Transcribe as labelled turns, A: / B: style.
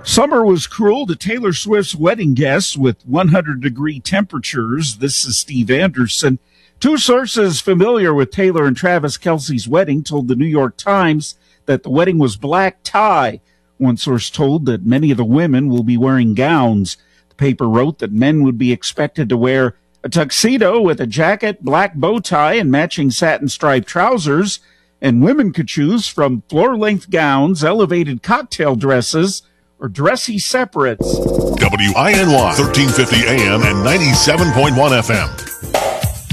A: Summer was cruel to Taylor Swift's wedding guests with 100-degree temperatures. This is Steve Anderson. Two sources familiar with Taylor and Travis Kelce's wedding told the New York Times that the wedding was black tie. One source told that many of the women will be wearing gowns. The paper wrote that men would be expected to wear a tuxedo with a jacket, black bow tie, and matching satin striped trousers, and women could choose from floor-length gowns, elevated cocktail dresses, or dressy separates.
B: WINY 1350 AM and 97.1 FM.